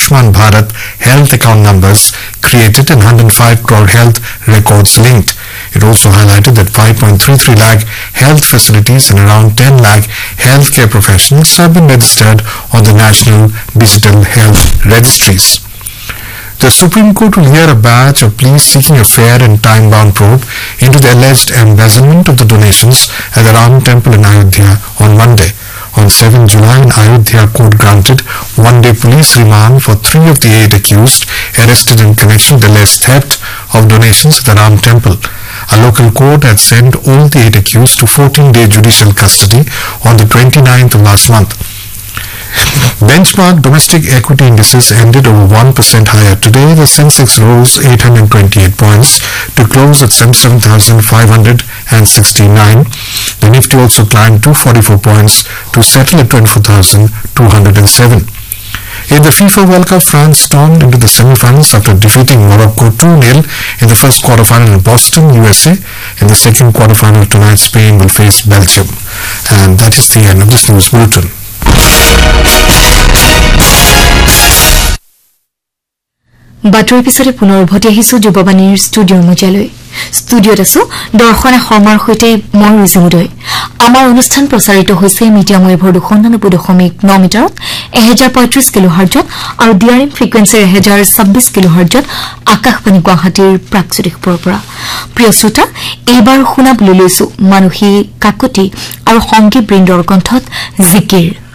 Ayushman Bharat health account numbers created and 105 crore health records linked. It also highlighted that 5.33 lakh health facilities and around 10 lakh healthcare professionals have been registered on the National Digital Health Registries. The Supreme Court will hear a batch of pleas seeking a fair and time-bound probe into the alleged embezzlement of the donations at the Ram Temple in Ayodhya on Monday. On 7 July, in Ayodhya, court granted one-day police remand for 3 of the 8 accused arrested in connection with the alleged theft of donations at the Ram Temple. A local court had sent all the 8 accused to 14-day judicial custody on the 29th of last month. Benchmark domestic equity indices ended over 1% higher today. The Sensex rose 828 points to close at 77,569. The Nifty also climbed 244 points to settle at 24,207. In the FIFA World Cup, France stormed into the semi-finals after defeating Morocco 2-0 in the first quarter-final in Boston, USA. In the second quarter-final tonight, Spain will face Belgium. And that is the end of this news bulletin. বাতৰিৰ পিছতে পুনৰ উভতি আহিছো যুৱবাণীৰ ষ্টুডিঅ'ৰ মজিয়ালৈ ষ্টুডিঅ'ত আছো দৰ্শনা শৰ্মাৰ সৈতে মই ৰুজিমুদয় আমাৰ অনুষ্ঠান প্ৰচাৰিত হৈছে মিডিয়াম ৱেভৰ 99.9 মিটাৰত 1035 কিলোহাৰ্টজত আৰু ডিআৰএম ফ্ৰিকুৱেন্সিৰ 1026 কিলোহাৰ্টজত আকাশবাণী গুৱাহাটীৰ প্ৰাকজ্যোতিষপুৰৰ পৰা প্ৰিয় শ্ৰোতা এইবাৰ শুনাবলৈ লৈছো মানসী কাকতি আৰু সংগীত বৃন্দৰ কণ্ঠত জিকিৰ